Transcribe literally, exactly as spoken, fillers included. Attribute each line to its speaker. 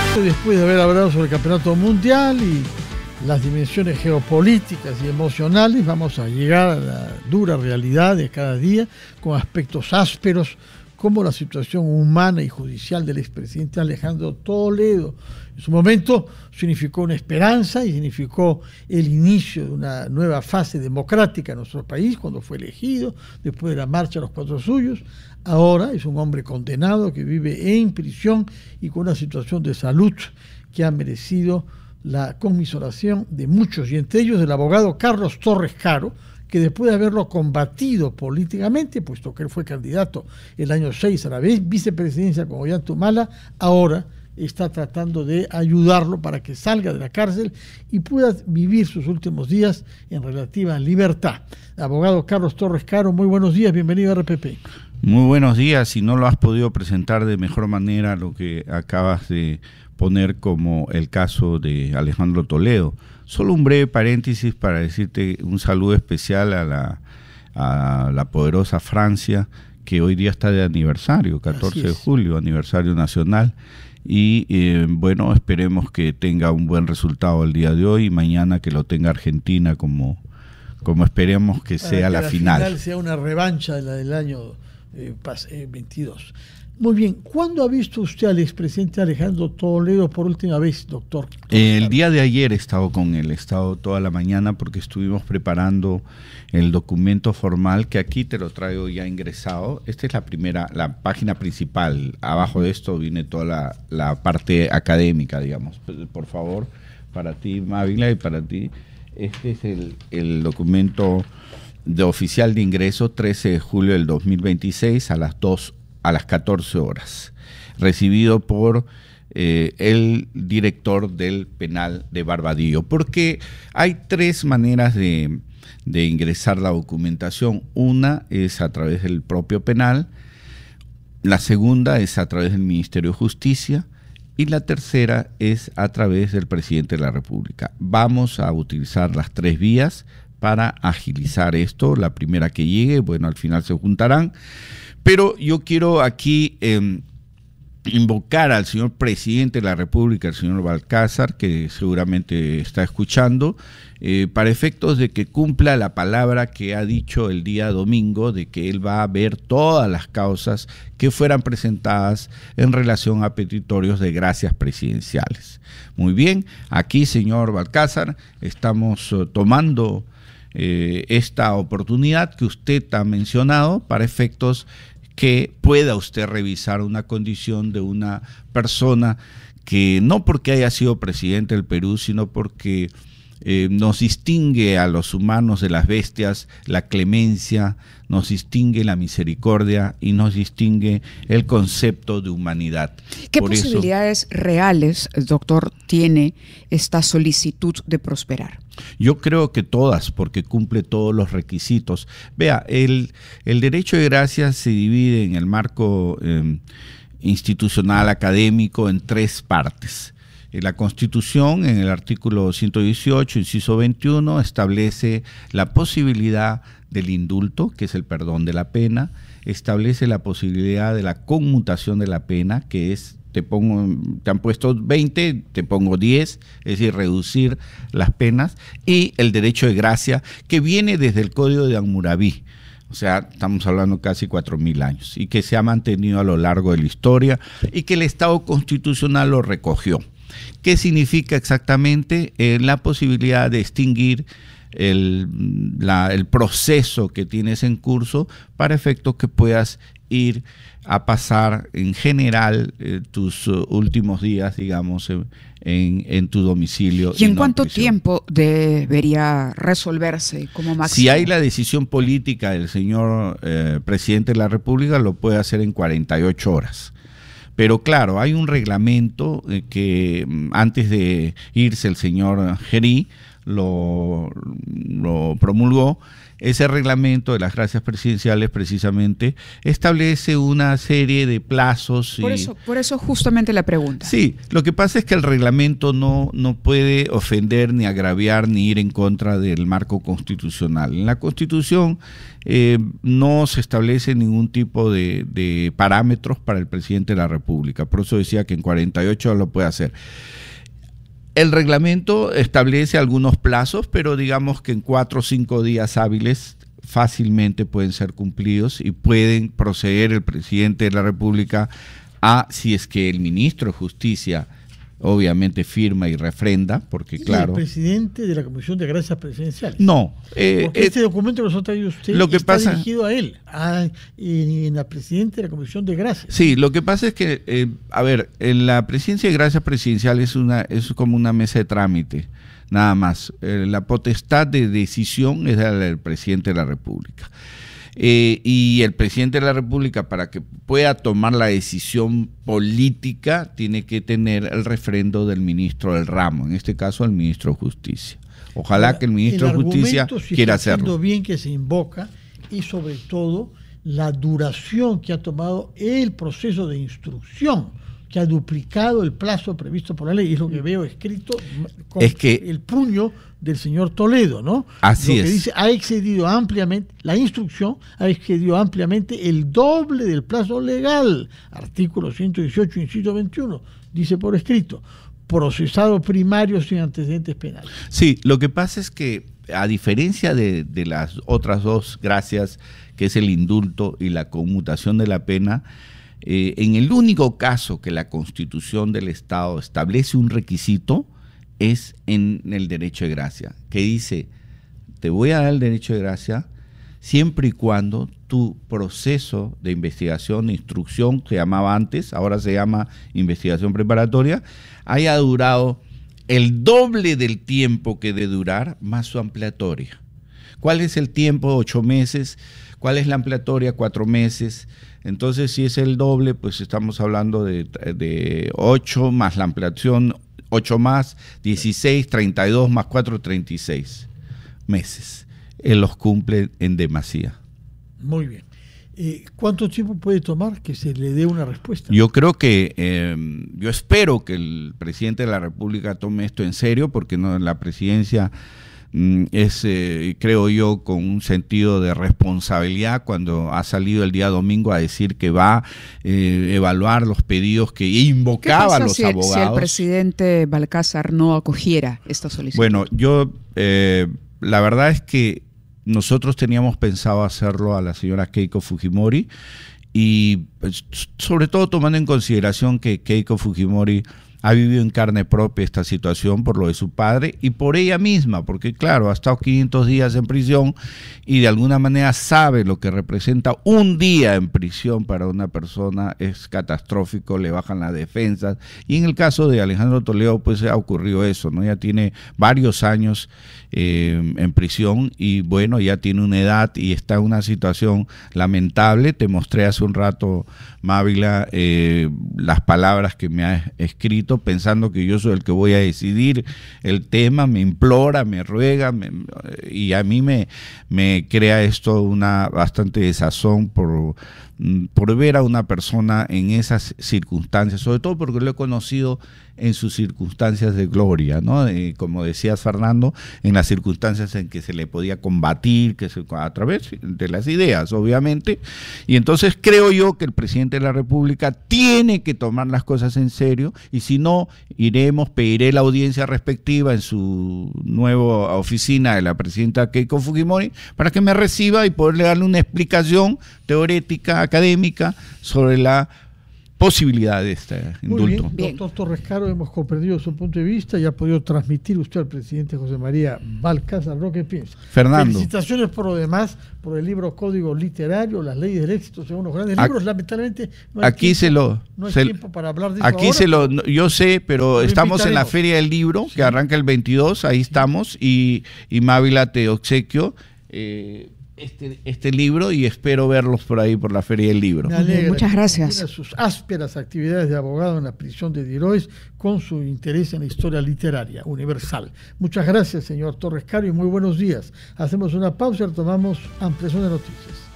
Speaker 1: esto después de haber hablado sobre el campeonato mundial y las dimensiones geopolíticas y emocionales, vamos a llegar a la dura realidad de cada día con aspectos ásperos como la situación humana y judicial del expresidente Alejandro Toledo. En su momento significó una esperanza y significó el inicio de una nueva fase democrática en nuestro país cuando fue elegido después de la marcha de los cuatro suyos. Ahora es un hombre condenado que vive en prisión y con una situación de salud que ha merecido la conmiseración de muchos, y entre ellos del abogado Carlos Torres Caro, que después de haberlo combatido políticamente, puesto que él fue candidato el año seis a la vez vicepresidencia con Ollanta Humala, ahora está tratando de ayudarlo para que salga de la cárcel y pueda vivir sus últimos días en relativa libertad. Abogado Carlos Torres Caro, muy buenos días, bienvenido a R P P.
Speaker 2: Muy buenos días, si no lo has podido presentar de mejor manera lo que acabas de poner como el caso de Alejandro Toledo. Solo un breve paréntesis para decirte un saludo especial a la, a la poderosa Francia, que hoy día está de aniversario, catorce de julio, aniversario nacional, y eh, bueno, esperemos que tenga un buen resultado el día de hoy y mañana que lo tenga Argentina como, como esperemos que sea
Speaker 1: que
Speaker 2: la,
Speaker 1: la
Speaker 2: final.
Speaker 1: final sea una revancha de la del año eh, veintidós. Muy bien, ¿cuándo ha visto usted al expresidente Alejandro Toledo por última vez, doctor?
Speaker 2: El día de ayer he estado con él, he estado toda la mañana porque estuvimos preparando el documento formal que aquí te lo traigo ya ingresado. Esta es la primera, la página principal. Abajo de esto viene toda la, la parte académica, digamos. Por favor, para ti, Mávila, y para ti, este es el, el documento de oficial de ingreso, trece de julio del dos mil veintiséis a las dos a las catorce horas, recibido por eh, el director del penal de Barbadillo, porque hay tres maneras de, de ingresar la documentación. Una es a través del propio penal, la segunda es a través del Ministerio de Justicia y la tercera es a través del presidente de la República. Vamos a utilizar las tres vías para agilizar esto. La primera que llegue, bueno, al final se juntarán. Pero yo quiero aquí eh, invocar al señor presidente de la República, el señor Balcázar, que seguramente está escuchando, eh, para efectos de que cumpla la palabra que ha dicho el día domingo, de que él va a ver todas las causas que fueran presentadas en relación a petitorios de gracias presidenciales. Muy bien, aquí, señor Balcázar, estamos uh, tomando eh, esta oportunidad que usted ha mencionado para efectos que pueda usted revisar una condición de una persona que no porque haya sido presidente del Perú, sino porque eh, nos distingue a los humanos de las bestias la clemencia, nos distingue la misericordia y nos distingue el concepto de humanidad.
Speaker 3: ¿Qué
Speaker 2: Por
Speaker 3: posibilidades eso, reales, doctor, tiene esta solicitud de prosperar?
Speaker 2: Yo creo que todas, porque cumple todos los requisitos. Vea, el, el derecho de gracia se divide en el marco eh, institucional académico en tres partes. La Constitución, en el artículo ciento dieciocho, inciso veintiuno, establece la posibilidad del indulto, que es el perdón de la pena, establece la posibilidad de la conmutación de la pena, que es te pongo, te han puesto veinte, te pongo diez, es decir, reducir las penas, y el derecho de gracia, que viene desde el Código de Hammurabi, o sea, estamos hablando casi cuatro mil años, y que se ha mantenido a lo largo de la historia, y que el Estado constitucional lo recogió. ¿Qué significa exactamente? Eh, la posibilidad de extinguir el, la, el proceso que tienes en curso para efecto que puedas ir a pasar en general eh, tus uh, últimos días, digamos, en, en tu domicilio.
Speaker 3: ¿Y en
Speaker 2: no
Speaker 3: cuánto
Speaker 2: prisión.
Speaker 3: tiempo debería resolverse como máximo?
Speaker 2: Si hay la decisión política del señor eh, presidente de la República, lo puede hacer en cuarenta y ocho horas. Pero claro, hay un reglamento eh, que antes de irse el señor Gerí lo, lo promulgó, ese reglamento de las gracias presidenciales precisamente establece una serie de plazos.
Speaker 3: Por,
Speaker 2: y,
Speaker 3: eso, por eso justamente la pregunta.
Speaker 2: Sí, lo que pasa es que el reglamento no, no puede ofender ni agraviar ni ir en contra del marco constitucional. En la Constitución eh, no se establece ningún tipo de, de parámetros para el presidente de la República, por eso decía que en cuarenta y ocho horas lo puede hacer. El reglamento establece algunos plazos, pero digamos que en cuatro o cinco días hábiles fácilmente pueden ser cumplidos y pueden proceder el presidente de la República a, si es que el ministro de Justicia obviamente firma y refrenda, porque
Speaker 1: ¿Y
Speaker 2: claro...
Speaker 1: el presidente de la Comisión de Gracias Presidenciales?
Speaker 2: No. Eh,
Speaker 1: porque
Speaker 2: eh,
Speaker 1: este documento que nos ha traído usted
Speaker 2: lo que
Speaker 1: está
Speaker 2: pasa,
Speaker 1: dirigido a él, a, y, en la presidente de la Comisión de Gracias.
Speaker 2: Sí, lo que pasa es que, eh, a ver, en la presidencia de Gracias Presidencial es, una, es como una mesa de trámite, nada más. Eh, la potestad de decisión es la del presidente de la República. Eh, y el presidente de la República, para que pueda tomar la decisión política, tiene que tener el refrendo del ministro del ramo, en este caso el ministro de Justicia. Ojalá Ahora, que el ministro el de Justicia
Speaker 1: si
Speaker 2: quiera hacerlo.
Speaker 1: bien que se invoca, y sobre todo la duración que ha tomado el proceso de instrucción, que ha duplicado el plazo previsto por la ley, y es lo que veo escrito con
Speaker 2: es que,
Speaker 1: el puño del señor Toledo, ¿no?
Speaker 2: Así
Speaker 1: lo que
Speaker 2: es.
Speaker 1: dice, ha excedido ampliamente, la instrucción ha excedido ampliamente el doble del plazo legal, artículo ciento dieciocho, inciso veintiuno, dice por escrito, procesado primario sin antecedentes penales.
Speaker 2: Sí, lo que pasa es que, a diferencia de, de las otras dos gracias, que es el indulto y la conmutación de la pena, Eh, en el único caso que la Constitución del Estado establece un requisito es en el derecho de gracia, que dice, te voy a dar el derecho de gracia siempre y cuando tu proceso de investigación, de instrucción, se llamaba antes, ahora se llama investigación preparatoria, haya durado el doble del tiempo que de durar más su ampliatoria. ¿Cuál es el tiempo? Ocho meses. ¿Cuál es la ampliatoria? Cuatro meses. Entonces, si es el doble, pues estamos hablando de, de ocho más la ampliación, ocho más, dieciséis, treinta y dos más cuatro, treinta y seis meses. Él los cumple en demasía.
Speaker 1: Muy bien. Eh, ¿Cuánto tiempo puede tomar que se le dé una respuesta?
Speaker 2: Yo creo que, eh, yo espero que el presidente de la República tome esto en serio, porque no, la presidencia es, eh, creo yo, con un sentido de responsabilidad cuando ha salido el día domingo a decir que va a eh, evaluar los pedidos que invocaba a los
Speaker 3: si,
Speaker 2: abogados.
Speaker 3: Si el presidente Balcázar no acogiera esta solicitud?
Speaker 2: Bueno, yo, eh, la verdad es que nosotros teníamos pensado hacerlo a la señora Keiko Fujimori, y pues, sobre todo tomando en consideración que Keiko Fujimori ha vivido en carne propia esta situación por lo de su padre y por ella misma, porque claro, ha estado quinientos días en prisión y de alguna manera sabe lo que representa un día en prisión para una persona, es catastrófico, le bajan las defensas, y en el caso de Alejandro Toledo pues ha ocurrido eso, ¿no? Ya tiene varios años eh, en prisión y bueno, ya tiene una edad y está en una situación lamentable. Te mostré hace un rato, Mávila, eh, las palabras que me ha escrito, pensando que yo soy el que voy a decidir el tema, me implora, me ruega, me, y a mí me, me crea esto una bastante desazón por, por ver a una persona en esas circunstancias, sobre todo porque lo he conocido en sus circunstancias de gloria, ¿no? Eh, como decías, Fernando, en las circunstancias en que se le podía combatir, que se, a través de las ideas, obviamente, y entonces creo yo que el presidente de la República tiene que tomar las cosas en serio, y si no, iremos, pediré la audiencia respectiva en su nueva oficina de la presidenta Keiko Fujimori, para que me reciba y poderle darle una explicación teórica, académica, sobre la posibilidad de este indulto.
Speaker 1: Muy bien, doctor Torres Caro, hemos comprendido su punto de vista y ha podido transmitir usted al presidente José María Balcázar lo que piensa.
Speaker 2: Fernando.
Speaker 1: Felicitaciones por lo demás, por el libro Código Literario, las leyes del éxito, según los grandes libros. Lamentablemente no hay,
Speaker 2: aquí
Speaker 1: tiempo,
Speaker 2: se lo,
Speaker 1: no hay
Speaker 2: se,
Speaker 1: tiempo para hablar de eso
Speaker 2: aquí
Speaker 1: ahora,
Speaker 2: se lo, yo sé, pero estamos en la Feria del Libro,
Speaker 1: sí,
Speaker 2: que arranca el veintidós, ahí sí estamos, y, y Mávila te obsequio eh, este, este libro y espero verlos por ahí por la Feria del Libro.
Speaker 1: Me alegra.
Speaker 3: Muchas gracias.
Speaker 1: Tiene sus ásperas actividades de abogado en la prisión de Diroes con su interés en la historia literaria universal. Muchas gracias, señor Torres Caro, y muy buenos días. Hacemos una pausa y retomamos ampliación de noticias.